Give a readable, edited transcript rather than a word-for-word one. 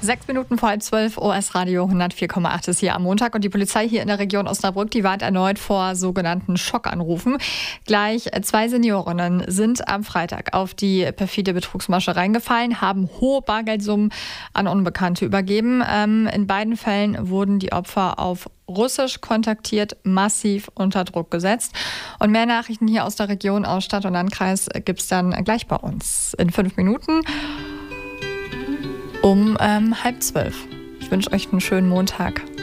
6 Minuten vor 11:30, OS Radio 104,8 ist hier am Montag und die Polizei hier in der Region Osnabrück, die warnt erneut vor sogenannten Schockanrufen. Gleich 2 Seniorinnen sind am Freitag auf die perfide Betrugsmasche reingefallen, haben hohe Bargeldsummen an Unbekannte übergeben. In beiden Fällen wurden die Opfer auf Russisch kontaktiert, massiv unter Druck gesetzt. Und mehr Nachrichten hier aus der Region, aus Stadt und Landkreis gibt es dann gleich bei uns in 5 Minuten. Um 11:30. Ich wünsche euch einen schönen Montag.